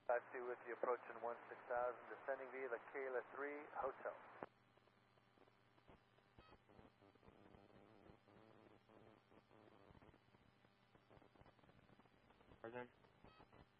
52 with you approaching 16,000, descending via the Kayla 3 Hotel. Present.